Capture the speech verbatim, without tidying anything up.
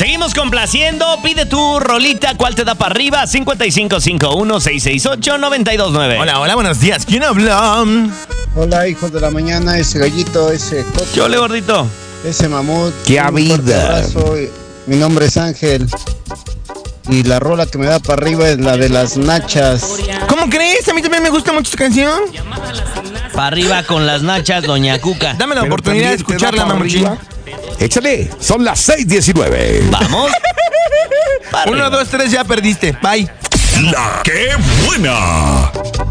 Seguimos complaciendo. Pide tu rolita. ¿Cuál te da para arriba? cincuenta y cinco cincuenta y uno, seiscientos sesenta y ocho, noventa y dos nueve. Hola, hola, buenos días. ¿Quién habla? Hola, hijos de la mañana, ese gallito, ese coco, ¿Qué ole, gordito? ese mamut. ¡Qué un vida! fuerte abrazo. Mi nombre es Ángel. Y la rola que me da para arriba es la de las nachas. ¿Cómo crees? A mí también me gusta mucho esta canción. Para arriba con las nachas, doña Cuca. Dame la Pero oportunidad de también te da escucharla, para mamuchín. arriba. Échale, son las seis diecinueve. Vamos. Pa' Uno, arriba. dos, tres, ya perdiste. Bye. La que buena.